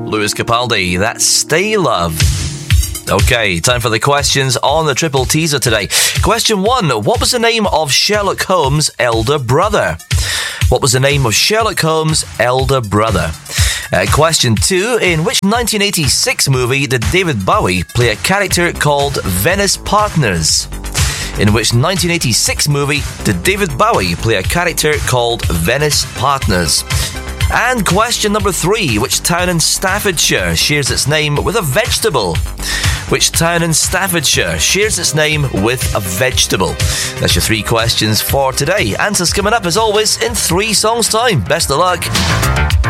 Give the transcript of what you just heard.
Lewis Capaldi. That's Stay Love. Okay, time for the questions on the Triple Teaser today. Question 1. What was the name of Sherlock Holmes' elder brother? What was the name of Sherlock Holmes' elder brother? Question 2. In which 1986 movie did David Bowie play a character called Venice Partners? In which 1986 movie did David Bowie play a character called Venice Partners? And question number 3. Which town in Staffordshire shares its name with a vegetable? Which town in Staffordshire shares its name with a vegetable? That's your 3 questions for today. Answers coming up, as always, in 3 songs' time. Best of luck.